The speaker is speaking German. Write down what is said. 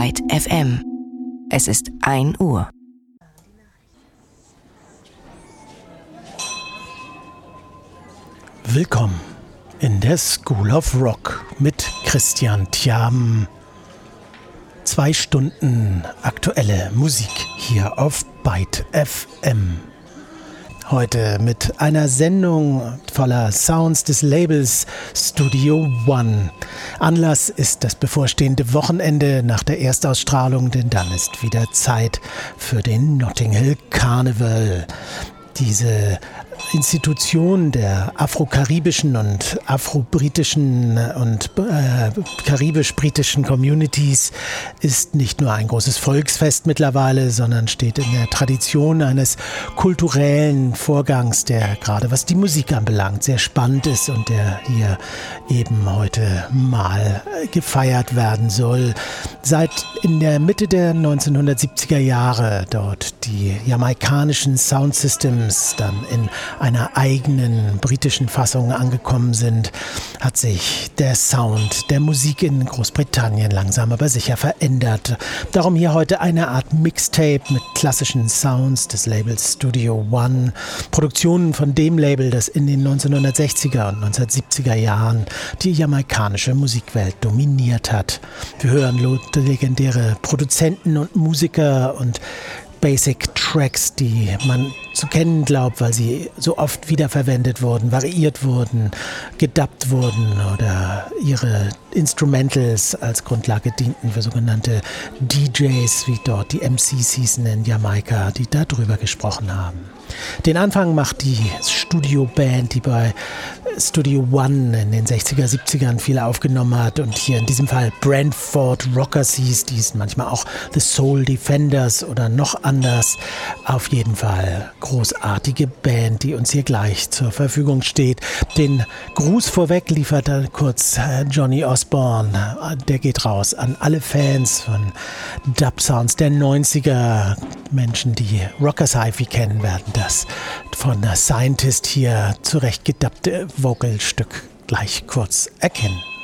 Byte FM. Es ist 1 Uhr. Willkommen in der School of Rock mit Christian Thiam. 2 Stunden aktuelle Musik hier auf Byte FM. Heute mit einer Sendung voller Sounds des Labels Studio One. Anlass ist das bevorstehende Wochenende nach der Erstausstrahlung, denn dann ist wieder Zeit für den Notting Hill Carnival. Diese Institution der afro-karibischen und afro-britischen und karibisch-britischen Communities ist nicht nur ein großes Volksfest mittlerweile, sondern steht in der Tradition eines kulturellen Vorgangs, der gerade was die Musik anbelangt sehr spannend ist und der hier eben heute mal gefeiert werden soll. Seit in der Mitte der 1970er Jahre dort die jamaikanischen Sound Systems dann in einer eigenen britischen Fassung angekommen sind, hat sich der Sound der Musik in Großbritannien langsam aber sicher verändert. Darum hier heute eine Art Mixtape mit klassischen Sounds des Labels Studio One, Produktionen von dem Label, das in den 1960er und 1970er Jahren die jamaikanische Musikwelt dominiert hat. Wir hören legendäre Produzenten und Musiker und Basic Tracks, die man zu kennen glaubt, weil sie so oft wiederverwendet wurden, variiert wurden, gedubbt wurden oder ihre Instrumentals als Grundlage dienten für sogenannte DJs, wie dort die MCs hießen in Jamaika, die darüber gesprochen haben. Den Anfang macht die Studioband, die bei Studio One in den 60er, 70ern viel aufgenommen hat und hier in diesem Fall Brentford Rockers hieß, die ist manchmal auch The Soul Defenders oder noch anders. Auf jeden Fall großartige Band, die uns hier gleich zur Verfügung steht. Den Gruß vorweg liefert kurz Johnny Osborne. Der geht raus an alle Fans von Dub-Sounds der 90er. Menschen, die Rockers Hi-Fi kennen, werden das von der Scientist hier zurecht gedubbte Vocalstück gleich kurz erkennen.